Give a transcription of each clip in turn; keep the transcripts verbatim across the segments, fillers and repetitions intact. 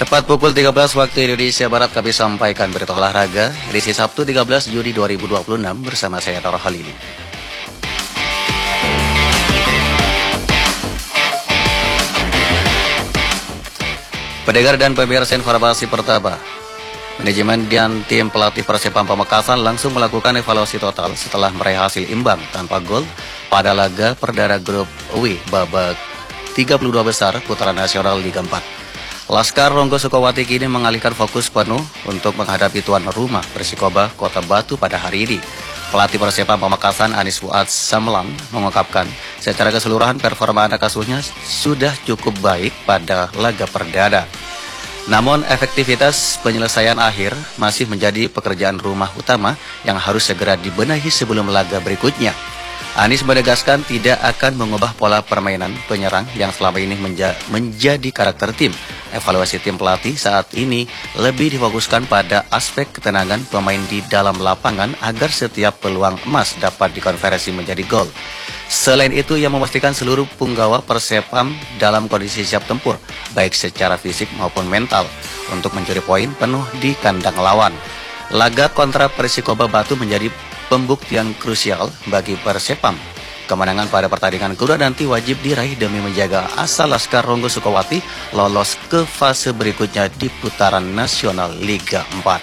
Tepat pukul tiga belas waktu Indonesia Barat kami sampaikan berita olahraga edisi Sabtu tiga belas Juni dua ribu dua puluh enam bersama saya Tara Halili. Pendengar dan pemirsa informasi pertama, manajemen dan tim pelatih Persepam Pamekasan langsung melakukan evaluasi total setelah meraih hasil imbang tanpa gol pada laga perdana grup W babak tiga puluh dua besar putaran nasional Liga empat. Laskar Ronggo Sukawati kini mengalihkan fokus penuh untuk menghadapi tuan rumah Persikoba Kota Batu pada hari ini. Pelatih Persepam Pamekasan Anis Fuad Samlan mengungkapkan secara keseluruhan performa anak asuhnya sudah cukup baik pada laga perdana. Namun efektivitas penyelesaian akhir masih menjadi pekerjaan rumah utama yang harus segera dibenahi sebelum laga berikutnya. Anis menegaskan tidak akan mengubah pola permainan penyerang yang selama ini menja menjadi karakter tim. Evaluasi tim pelatih saat ini lebih difokuskan pada aspek ketenangan pemain di dalam lapangan agar setiap peluang emas dapat dikonversi menjadi gol. Selain itu, ia memastikan seluruh punggawa Persepam dalam kondisi siap tempur, baik secara fisik maupun mental, untuk mencuri poin penuh di kandang lawan. Laga kontra Persikoba Batu menjadi pembuktian krusial bagi Persepam. Kemenangan pada pertandingan kedua nanti wajib diraih demi menjaga asa Laskar Ronggo Sukawati lolos ke fase berikutnya di putaran nasional Liga empat.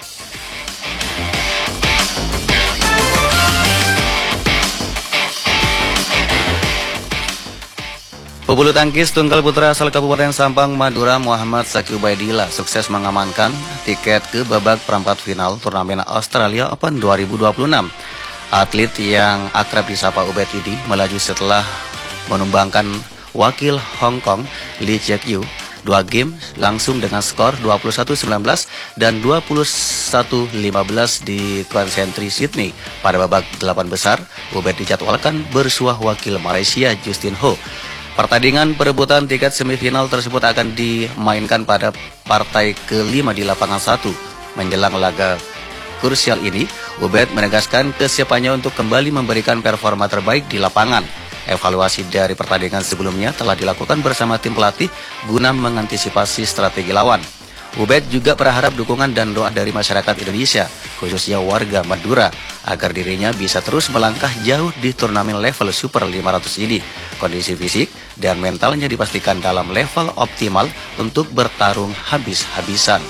Pebulu tangkis tunggal putra asal Kabupaten Sampang, Madura, Muhammad Saki Ubaidillah sukses mengamankan tiket ke babak perempat final turnamen Australia Open dua ribu dua puluh enam. Atlet yang akrab disapa Ubed ini melaju setelah menumbangkan wakil Hong Kong Lee Jae-kyu dua game langsung dengan skor dua puluh satu sembilan belas dan dua puluh satu lima belas di Grand Century Sydney. Pada babak delapan besar, Ubed dijadwalkan bersuah wakil Malaysia Justin Ho. Pertandingan perebutan tiket semifinal tersebut akan dimainkan pada partai kelima di lapangan satu. Menjelang laga krusial ini, Ubed menegaskan kesiapannya untuk kembali memberikan performa terbaik di lapangan. Evaluasi dari pertandingan sebelumnya telah dilakukan bersama tim pelatih guna mengantisipasi strategi lawan. Ubed juga berharap dukungan dan doa dari masyarakat Indonesia, khususnya warga Madura, agar dirinya bisa terus melangkah jauh di turnamen level Super lima ratus ini. Kondisi fisik dan mentalnya dipastikan dalam level optimal untuk bertarung habis-habisan.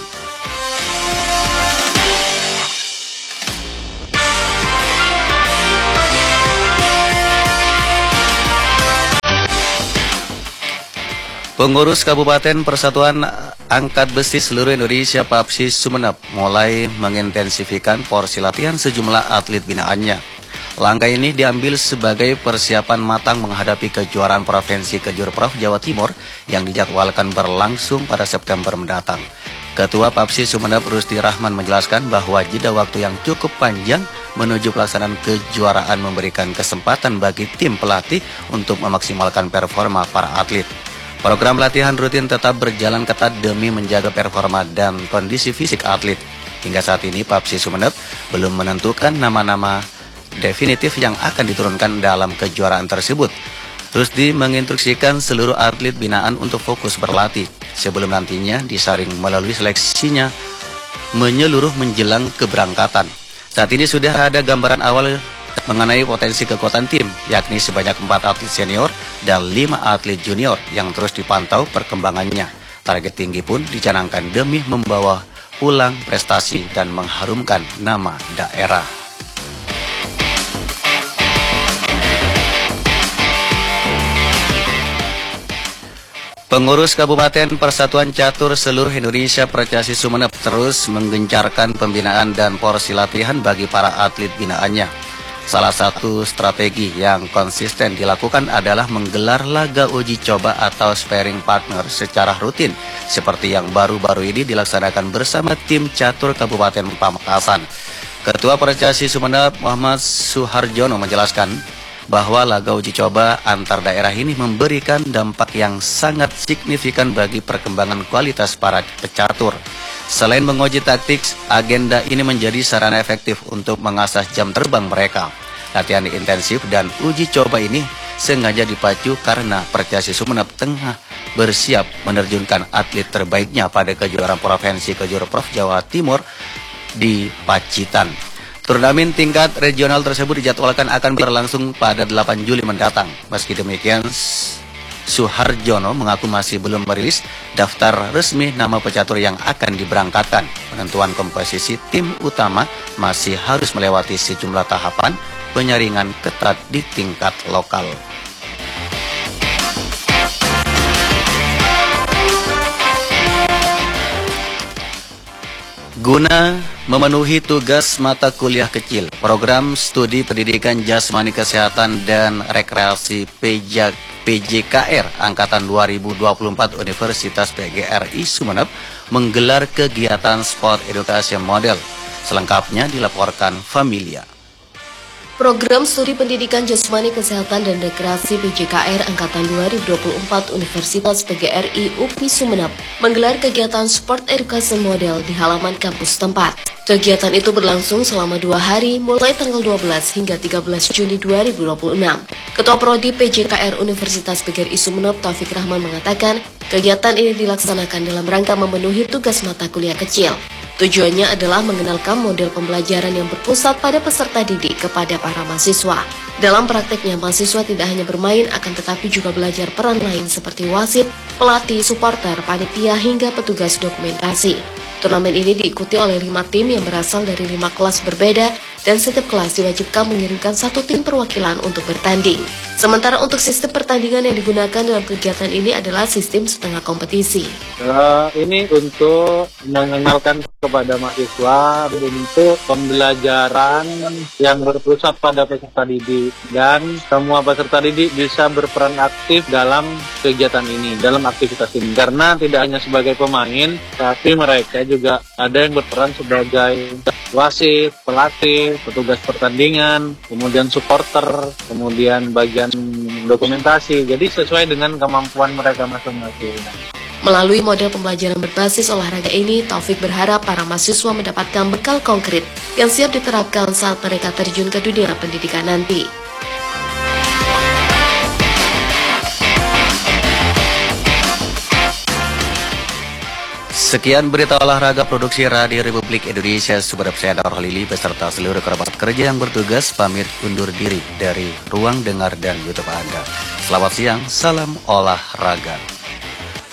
Pengurus Kabupaten Persatuan Angkat Besi Seluruh Indonesia Papsi Sumeneb mulai mengintensifikan porsi latihan sejumlah atlet binaannya. Langkah ini diambil sebagai persiapan matang menghadapi kejuaraan Provinsi Kejurprov Jawa Timur yang dijadwalkan berlangsung pada September mendatang. Ketua Papsi Sumeneb Rusdi Rahman menjelaskan bahwa jeda waktu yang cukup panjang menuju pelaksanaan kejuaraan memberikan kesempatan bagi tim pelatih untuk memaksimalkan performa para atlet. Program latihan rutin tetap berjalan ketat demi menjaga performa dan kondisi fisik atlet. Hingga saat ini Papsi Sumeneb belum menentukan nama-nama definitif yang akan diturunkan dalam kejuaraan tersebut. Rusdi menginstruksikan seluruh atlet binaan untuk fokus berlatih sebelum nantinya disaring melalui seleksinya menyeluruh menjelang keberangkatan. Saat ini sudah ada gambaran awal mengenai potensi kekuatan tim, yakni sebanyak empat atlet senior dan lima atlet junior yang terus dipantau perkembangannya. Target tinggi pun dicanangkan demi membawa pulang prestasi dan mengharumkan nama daerah. Pengurus Kabupaten Persatuan Catur Seluruh Indonesia Percasi Sumeneb terus menggencarkan pembinaan dan porsi latihan bagi para atlet binaannya. Salah satu strategi yang konsisten dilakukan adalah menggelar laga uji coba atau sparring partner secara rutin, seperti yang baru-baru ini dilaksanakan bersama tim catur Kabupaten Pamekasan. Ketua Percasi Sumeneb Muhammad Suharjono menjelaskan bahwa laga uji coba antar daerah ini memberikan dampak yang sangat signifikan bagi perkembangan kualitas para pecatur. Selain menguji taktik, agenda ini menjadi sarana efektif untuk mengasah jam terbang mereka. Latihan intensif dan uji coba ini sengaja dipacu karena Percasi Sumeneb tengah bersiap menerjunkan atlet terbaiknya pada kejuaraan provinsi Kejurprov Jawa Timur di Pacitan. Turnamen tingkat regional tersebut dijadwalkan akan berlangsung pada delapan Juli mendatang. Meski demikian, Suharjono mengaku masih belum merilis daftar resmi nama pecatur yang akan diberangkatkan. Penentuan komposisi tim utama masih harus melewati sejumlah tahapan penyaringan ketat di tingkat lokal. Guna memenuhi tugas mata kuliah kecil, program studi pendidikan jasmani kesehatan dan rekreasi P J K R Angkatan dua ribu dua puluh empat Universitas P G R I Sumeneb menggelar kegiatan sport edukasi model. Selengkapnya dilaporkan Familia. Program Studi Pendidikan Jasmani Kesehatan dan Rekreasi P J K R Angkatan dua ribu dua puluh empat Universitas P G R I U P I Sumeneb menggelar kegiatan Sport Education Model di halaman kampus tempat. Kegiatan itu berlangsung selama dua hari mulai tanggal dua belas hingga tiga belas Juni dua ribu dua puluh enam. Ketua Prodi P J K R Universitas P G R I Sumeneb Taufik Rahman mengatakan kegiatan ini dilaksanakan dalam rangka memenuhi tugas mata kuliah kecil. Tujuannya adalah mengenalkan model pembelajaran yang berpusat pada peserta didik kepada para mahasiswa. Dalam prakteknya, mahasiswa tidak hanya bermain, akan tetapi juga belajar peran lain seperti wasit, pelatih, supporter, panitia, hingga petugas dokumentasi. Turnamen ini diikuti oleh lima tim yang berasal dari lima kelas berbeda, dan setiap kelas diwajibkan mengirimkan satu tim perwakilan untuk bertanding. Sementara untuk sistem pertandingan yang digunakan dalam kegiatan ini adalah sistem setengah kompetisi. Uh, ini untuk mengenalkan kepada mahasiswa bentuk pembelajaran yang berpusat pada peserta didik, dan semua peserta didik bisa berperan aktif dalam kegiatan ini, dalam aktivitas ini. Karena tidak hanya sebagai pemain, tapi mereka juga ada yang berperan sebagai wasit, pelatih, petugas pertandingan, kemudian supporter, kemudian bagian dokumentasi. Jadi sesuai dengan kemampuan mereka masing-masing. Melalui model pembelajaran berbasis olahraga ini, Taufik berharap para mahasiswa mendapatkan bekal konkret yang siap diterapkan saat mereka terjun ke dunia pendidikan nanti. Sekian berita olahraga produksi Radio Republik Indonesia. Sumeneb, saya Dar Halili beserta seluruh kerabat kerja yang bertugas pamit undur diri dari ruang dengar dan YouTube Anda. Selamat siang, salam olahraga.